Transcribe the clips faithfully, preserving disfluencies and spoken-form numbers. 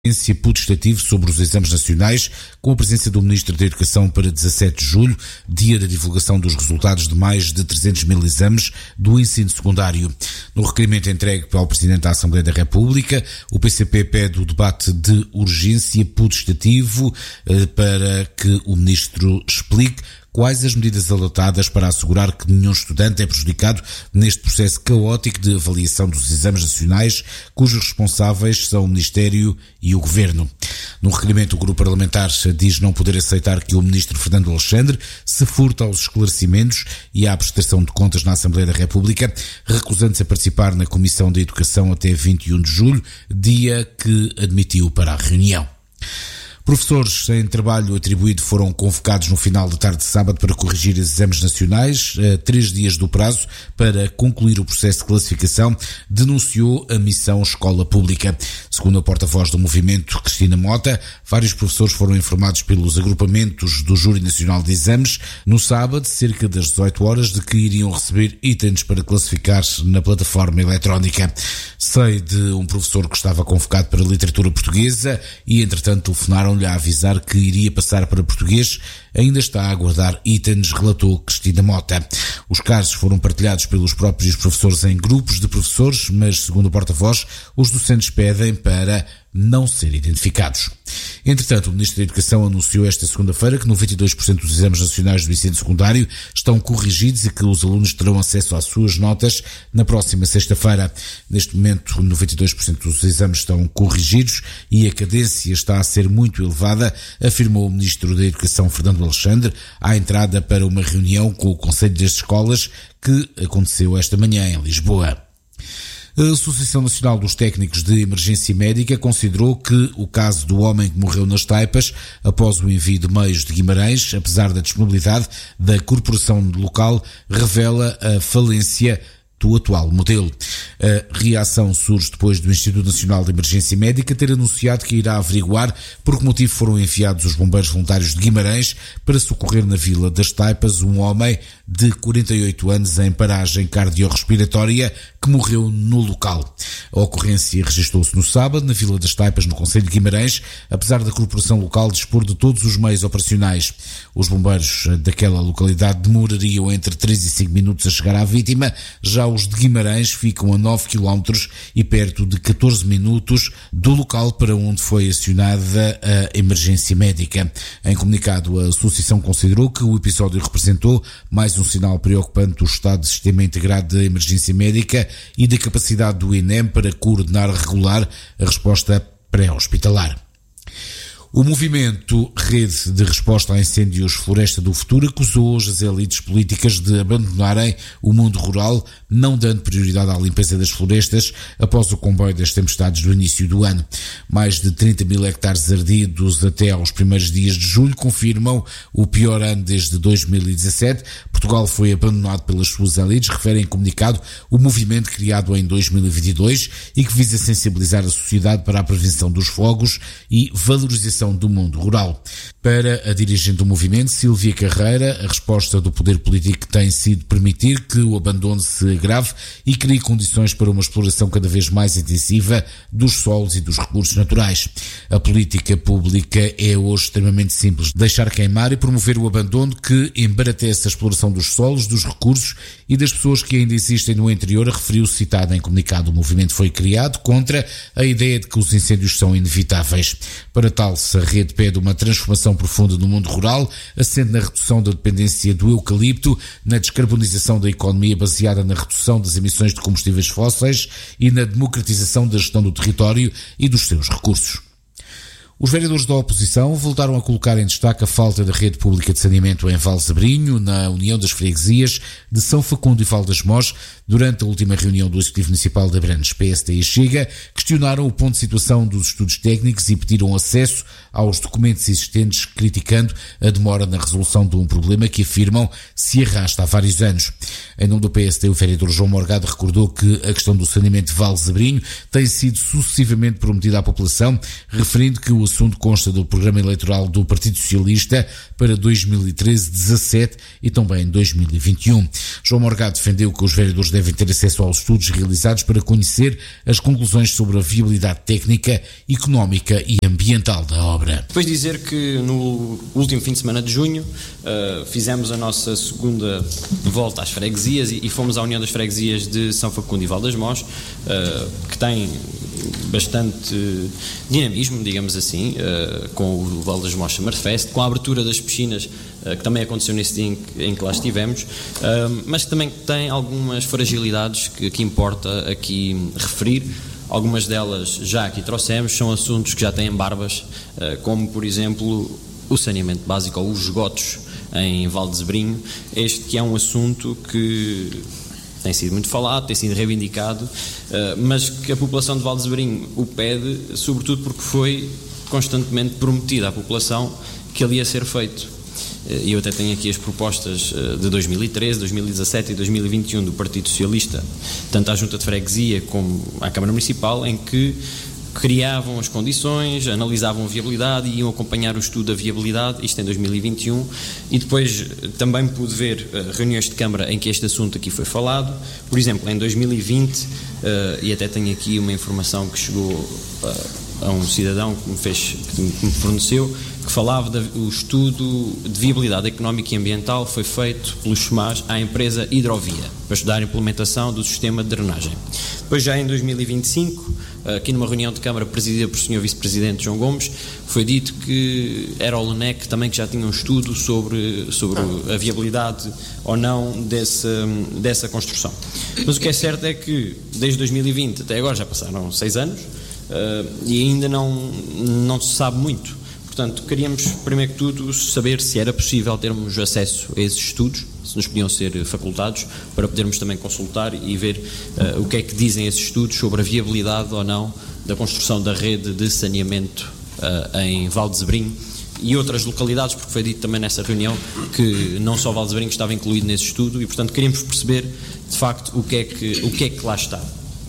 putestativo sobre os exames nacionais, com a presença do Ministro da Educação para dezassete de julho, dia da divulgação dos resultados de mais de trezentos mil exames do ensino secundário. No requerimento entregue ao Presidente da Assembleia da República, o P C P pede o debate de urgência putestativo eh, para que o Ministro explique quais as medidas adotadas para assegurar que nenhum estudante é prejudicado neste processo caótico de avaliação dos exames nacionais, cujos responsáveis são o Ministério e o Governo. No requerimento, o grupo parlamentar diz não poder aceitar que o Ministro Fernando Alexandre se furte aos esclarecimentos e à prestação de contas na Assembleia da República, recusando-se a participar na Comissão de Educação até vinte e um de julho, dia que admitiu para a reunião. Professores em trabalho atribuído foram convocados no final da tarde de sábado para corrigir exames nacionais. A três dias do prazo para concluir o processo de classificação, denunciou a missão Escola Pública. Segundo a porta-voz do movimento, Cristina Mota, vários professores foram informados pelos agrupamentos do Júri Nacional de Exames no sábado, cerca das dezoito horas, de que iriam receber itens para classificar na plataforma eletrónica. Sei de um professor que estava convocado para a literatura portuguesa e, entretanto, telefonaram a avisar que iria passar para português, ainda está a aguardar itens, relatou Cristina Mota. Os casos foram partilhados pelos próprios professores em grupos de professores, mas, segundo o porta-voz, os docentes pedem para não ser identificados. Entretanto, o Ministro da Educação anunciou esta segunda-feira que noventa e dois por cento dos exames nacionais do ensino secundário estão corrigidos e que os alunos terão acesso às suas notas na próxima sexta-feira. Neste momento, noventa e dois por cento dos exames estão corrigidos e a cadência está a ser muito elevada, afirmou o Ministro da Educação Fernando Alexandre à entrada para uma reunião com o Conselho das Escolas que aconteceu esta manhã em Lisboa. A Associação Nacional dos Técnicos de Emergência Médica considerou que o caso do homem que morreu nas Taipas após o envio de meios de Guimarães, apesar da disponibilidade da corporação local, revela a falência do atual modelo. A reação surge depois do Instituto Nacional de Emergência Médica ter anunciado que irá averiguar por que motivo foram enviados os bombeiros voluntários de Guimarães para socorrer na Vila das Taipas um homem de quarenta e oito anos em paragem cardiorrespiratória que morreu no local. A ocorrência registrou-se no sábado na Vila das Taipas, no concelho de Guimarães, apesar da corporação local dispor de todos os meios operacionais. Os bombeiros daquela localidade demorariam entre três e cinco minutos a chegar à vítima, já os de Guimarães ficam a nove quilómetros e perto de catorze minutos do local para onde foi acionada a emergência médica. Em comunicado, a associação considerou que o episódio representou mais um sinal preocupante do estado de sistema integrado da emergência médica e da capacidade do I N E M para coordenar e regular a resposta pré-hospitalar. O movimento Rede de Resposta a Incêndios Floresta do Futuro acusou hoje as elites políticas de abandonarem o mundo rural, não dando prioridade à limpeza das florestas após o comboio das tempestades do início do ano. Mais de trinta mil hectares ardidos até aos primeiros dias de julho confirmam o pior ano desde dois mil e dezassete. Portugal foi abandonado pelas suas elites, refere em comunicado o movimento criado em dois mil e vinte e dois e que visa sensibilizar a sociedade para a prevenção dos fogos e valorização do mundo rural. Para a dirigente do movimento, Sílvia Carreira, a resposta do poder político tem sido permitir que o abandono se agrave e crie condições para uma exploração cada vez mais intensiva dos solos e dos recursos naturais. A política pública é hoje extremamente simples: deixar queimar e promover o abandono que embaratece a exploração dos solos, dos recursos e das pessoas que ainda existem no interior, referiu-se citado em comunicado. O movimento foi criado contra a ideia de que os incêndios são inevitáveis. Para tal, a rede pede uma transformação profunda no mundo rural, assente na redução da dependência do eucalipto, na descarbonização da economia baseada na redução das emissões de combustíveis fósseis e na democratização da gestão do território e dos seus recursos. Os vereadores da oposição voltaram a colocar em destaque a falta da rede pública de saneamento em Valsabrinho, na União das Freguesias de São Facundo e Val das Mós, durante a última reunião do Executivo Municipal de Abrantes. P S D e Chega questionaram o ponto de situação dos estudos técnicos e pediram acesso aos documentos existentes, criticando a demora na resolução de um problema que afirmam se arrasta há vários anos. Em nome do P S D, o vereador João Morgado recordou que a questão do saneamento de Valsabrinho tem sido sucessivamente prometida à população, referindo que o assunto consta do programa eleitoral do Partido Socialista para dois mil e treze a dezassete e também dois mil e vinte e um. João Morgado defendeu que os vereadores devem devem ter acesso aos estudos realizados para conhecer as conclusões sobre a viabilidade técnica, económica e ambiental da obra. Depois dizer que no último fim de semana de junho uh, fizemos a nossa segunda volta às freguesias e, e fomos à União das Freguesias de São Facundo e Val das Mós, uh, que tem bastante dinamismo, digamos assim, uh, com o Val das Mós Summerfest, com a abertura das piscinas, uh, que também aconteceu nesse dia em que, em que lá estivemos, uh, mas que também tem algumas fragilidades que, que importa aqui referir. Algumas delas já aqui trouxemos, são assuntos que já têm barbas, uh, como por exemplo o saneamento básico ou os esgotos em Val de Zebrinho. Este que é um assunto que tem sido muito falado, tem sido reivindicado, mas que a população de Val de Zebrinho o pede, sobretudo porque foi constantemente prometido à população que ali ia ser feito. E eu até tenho aqui as propostas de dois mil e treze, dois mil e dezassete e dois mil e vinte e um do Partido Socialista, tanto à Junta de Freguesia como à Câmara Municipal, em que criavam as condições, analisavam a viabilidade e iam acompanhar o estudo da viabilidade, isto em dois mil e vinte e um, e depois também pude ver uh, reuniões de Câmara em que este assunto aqui foi falado. Por exemplo, em dois mil e vinte, uh, e até tenho aqui uma informação que chegou uh, a um cidadão que me, fez, que me forneceu, que falava do estudo de viabilidade económica e ambiental foi feito pelo SEMAS à empresa Hidrovia, para estudar a implementação do sistema de drenagem. Depois, já em dois mil e vinte e cinco, aqui numa reunião de Câmara presidida por senhor Vice-Presidente João Gomes, foi dito que era o LUNEC também que já tinha um estudo sobre, sobre a viabilidade ou não dessa, dessa construção. Mas o que é certo é que desde dois mil e vinte até agora já passaram seis anos uh, e ainda não, não se sabe muito. Portanto, queríamos, primeiro que tudo, saber se era possível termos acesso a esses estudos, se nos podiam ser facultados, para podermos também consultar e ver uh, o que é que dizem esses estudos sobre a viabilidade ou não da construção da rede de saneamento uh, em Val de Zebrinho e outras localidades, porque foi dito também nessa reunião que não só Val de Zebrinho estava incluído nesse estudo e, portanto, queríamos perceber, de facto, o que é que, o que, é que lá está.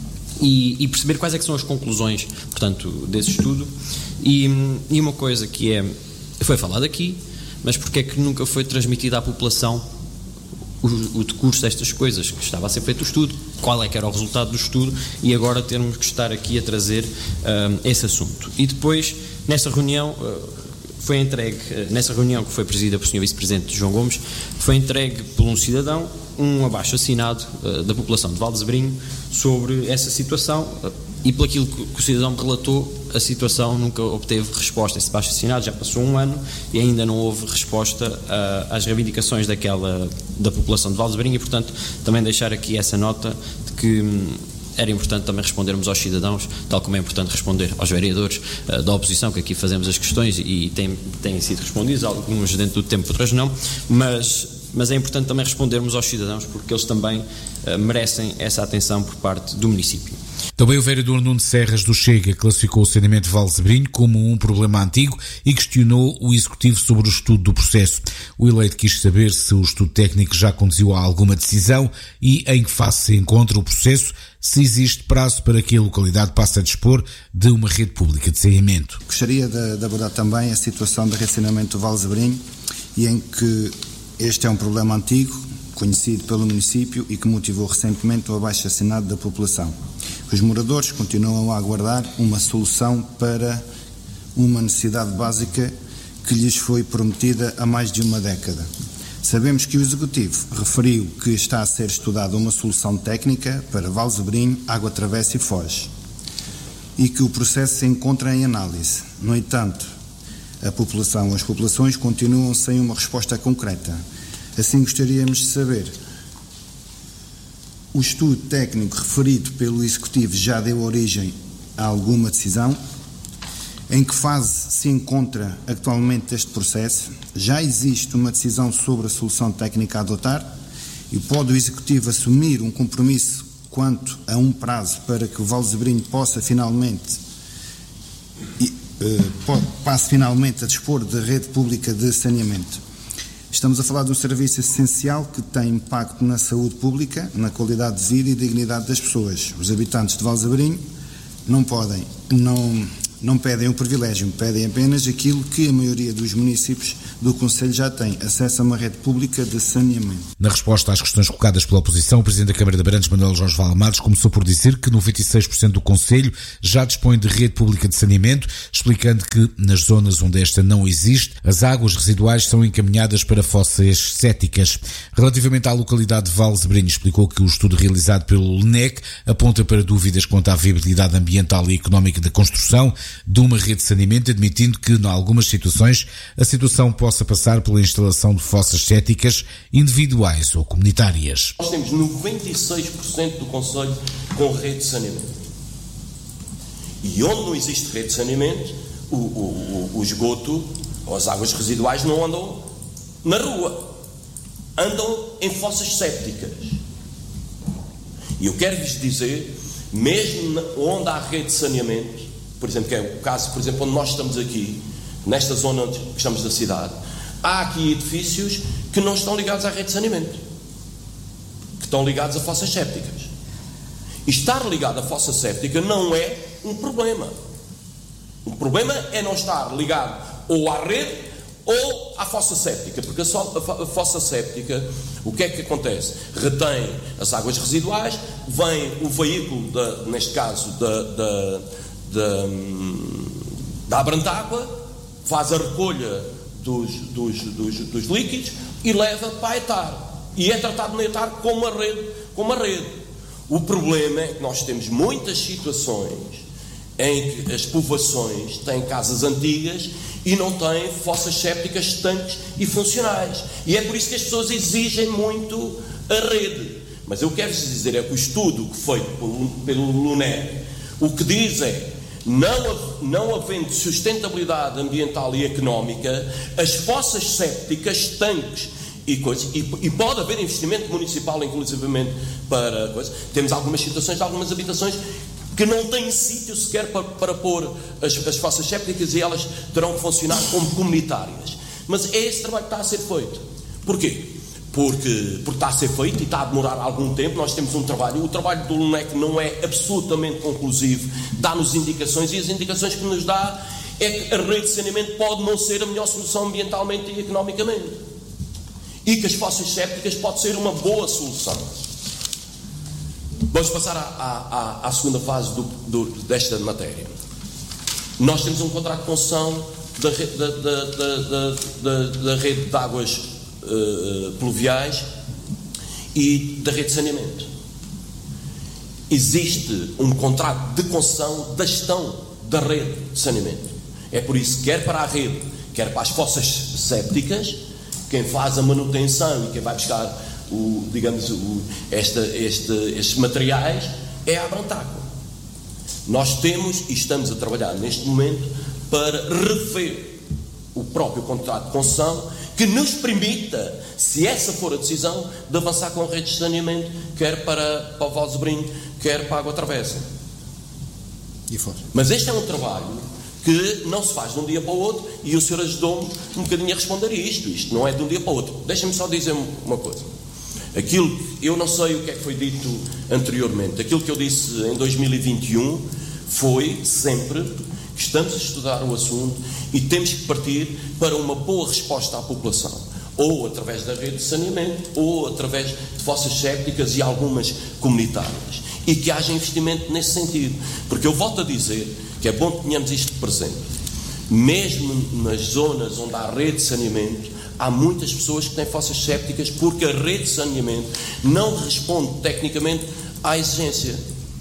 E, e perceber quais é que são as conclusões, portanto, desse estudo. E, e uma coisa que é, foi falado aqui, mas porque é que nunca foi transmitida à população o, o decurso destas coisas, que estava a ser feito o estudo, qual é que era o resultado do estudo, e agora termos que estar aqui a trazer um, esse assunto. E depois, nessa reunião, uh, foi entregue, uh, nessa reunião que foi presidida pelo senhor Vice-Presidente João Gomes, foi entregue por um cidadão um abaixo-assinado uh, da população de Val de Zebrinho sobre essa situação, uh, e pelo aquilo que, que o cidadão me relatou, a situação nunca obteve resposta. Esse abaixo-assinado já passou um ano e ainda não houve resposta uh, às reivindicações daquela, da população de Val de Zebrinho, e portanto também deixar aqui essa nota de que hum, era importante também respondermos aos cidadãos, tal como é importante responder aos vereadores uh, da oposição, que aqui fazemos as questões e têm, têm sido respondidos, alguns dentro do tempo, outras não, mas, mas é importante também respondermos aos cidadãos, porque eles também uh, merecem essa atenção por parte do município. Também o vereador Nuno Serras do Chega classificou o saneamento de Val de Zebrinho como um problema antigo e questionou o Executivo sobre o estudo do processo. O eleito quis saber se o estudo técnico já conduziu a alguma decisão e em que fase se encontra o processo, se existe prazo para que a localidade passe a dispor de uma rede pública de saneamento. Gostaria de, de abordar também a situação de saneamento do Val de Zebrinho, e em que este é um problema antigo, conhecido pelo município e que motivou recentemente o abaixo-assinado da população. Os moradores continuam a aguardar uma solução para uma necessidade básica que lhes foi prometida há mais de uma década. Sabemos que o Executivo referiu que está a ser estudada uma solução técnica para Val de Zebrinho, Água Travessa e Foz, e que o processo se encontra em análise. No entanto, a população, as populações continuam sem uma resposta concreta. Assim, gostaríamos de saber: o estudo técnico referido pelo Executivo já deu origem a alguma decisão? Em que fase se encontra atualmente este processo? Já existe uma decisão sobre a solução técnica a adotar? E pode o Executivo assumir um compromisso quanto a um prazo para que o Val de Zebrinho possa finalmente, e, uh, passe finalmente a dispor de rede pública de saneamento? Estamos a falar de um serviço essencial que tem impacto na saúde pública, na qualidade de vida e dignidade das pessoas. Os habitantes de Val de Zebrinho não podem, não, não pedem o privilégio, pedem apenas aquilo que a maioria dos municípios do Conselho já tem, acesso a uma rede pública de saneamento. Na resposta às questões colocadas pela oposição, o Presidente da Câmara de Abrantes, Manuel Jorge Valamares, começou por dizer que noventa e seis por cento do Conselho já dispõe de rede pública de saneamento, explicando que nas zonas onde esta não existe, as águas residuais são encaminhadas para fossas céticas. Relativamente à localidade de Valzebrinho, explicou que o estudo realizado pelo L N E C aponta para dúvidas quanto à viabilidade ambiental e económica da construção de uma rede de saneamento, admitindo que, em algumas situações, a situação possa passar pela instalação de fossas céticas individuais ou comunitárias. Nós temos noventa e seis por cento do concelho com rede de saneamento. E onde não existe rede de saneamento, o, o, o, o esgoto ou as águas residuais não andam na rua, andam em fossas sépticas. E eu quero-vos dizer, mesmo onde há rede de saneamento, por exemplo, que é o caso, por exemplo, onde nós estamos aqui, nesta zona onde estamos da cidade, há aqui edifícios que não estão ligados à rede de saneamento, que estão ligados a fossas sépticas. E estar ligado à fossa séptica não é um problema. O problema é não estar ligado ou à rede ou à fossa séptica, porque a fossa séptica, o que é que acontece? Retém as águas residuais, vem o veículo, da, neste caso, da, da, da, da Abrantágua, faz a recolha dos, dos, dos, dos líquidos e leva para a etar. E é tratado na etar como uma rede, como uma rede. O problema é que nós temos muitas situações em que as povoações têm casas antigas e não têm fossas sépticas, estanques e funcionais. E é por isso que as pessoas exigem muito a rede. Mas eu quero-vos dizer é que o estudo que foi pelo, pelo L N E C, o que diz é, não, não havendo sustentabilidade ambiental e económica, as fossas sépticas, estanques e coisas, e, e pode haver investimento municipal, inclusivamente, para coisas. Temos algumas situações de algumas habitações que não têm sítio sequer para, para pôr as, as fossas sépticas e elas terão que funcionar como comunitárias. Mas é esse trabalho que está a ser feito. Porquê? Porque, porque está a ser feito e está a demorar algum tempo. Nós temos um trabalho, o trabalho do L N E C não é absolutamente conclusivo, dá-nos indicações e as indicações que nos dá é que a rede de saneamento pode não ser a melhor solução ambientalmente e economicamente e que as fossas sépticas pode ser uma boa solução. Vamos passar à, à, à segunda fase do, do, desta matéria. Nós temos um contrato de concessão da, da, da, da, da, da rede de águas uh, pluviais e da rede de saneamento. Existe um contrato de concessão da gestão da rede de saneamento. É por isso que quer para a rede, quer para as fossas sépticas, quem faz a manutenção e quem vai buscar o, digamos, o, esta, este, estes materiais é a Abrantágua. Nós temos e estamos a trabalhar neste momento para rever o próprio contrato de concessão que nos permita, se essa for a decisão, de avançar com redes de saneamento, quer para, para o Valzebrinho, quer para a Água Travessa. E for. Mas este é um trabalho que não se faz de um dia para o outro e o senhor ajudou-me um bocadinho a responder a isto. Isto não é de um dia para o outro. Deixem-me só dizer uma coisa. Aquilo, eu não sei o que é que foi dito anteriormente. Aquilo que eu disse em dois mil e vinte e um foi sempre que estamos a estudar o assunto e temos que partir para uma boa resposta à população. Ou através da rede de saneamento, ou através de fossas sépticas e algumas comunitárias. E que haja investimento nesse sentido. Porque eu volto a dizer que é bom que tenhamos isto presente. Mesmo nas zonas onde há rede de saneamento, há muitas pessoas que têm fossas sépticas porque a rede de saneamento não responde tecnicamente à exigência.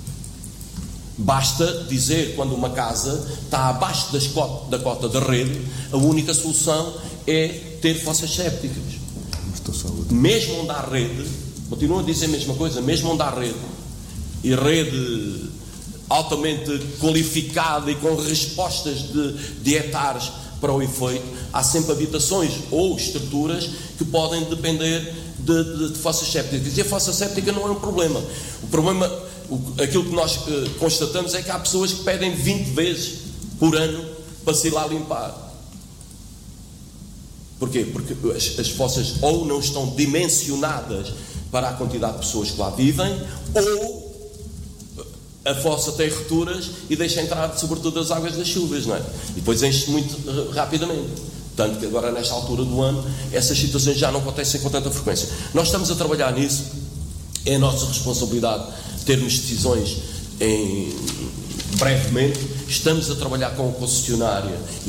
Basta dizer, quando uma casa está abaixo das cota, da cota da rede, a única solução é ter fossas sépticas. Mesmo onde há rede, continuo a dizer a mesma coisa, mesmo onde há rede, e rede altamente qualificada e com respostas de, de hectares para o efeito, há sempre habitações ou estruturas que podem depender de, de, de fossas sépticas. E a fossa séptica não é um problema. O problema, o, aquilo que nós uh, constatamos é que há pessoas que pedem vinte vezes por ano para se ir lá limpar. Porquê? Porque as, as fossas ou não estão dimensionadas para a quantidade de pessoas que lá vivem, ou a fossa tem rupturas e deixa entrar sobretudo as águas das chuvas, não é? E depois enche muito rapidamente. Tanto que agora, nesta altura do ano, essas situações já não acontecem com tanta frequência. Nós estamos a trabalhar nisso, é a nossa responsabilidade termos decisões em brevemente. Estamos a trabalhar com a concessionária e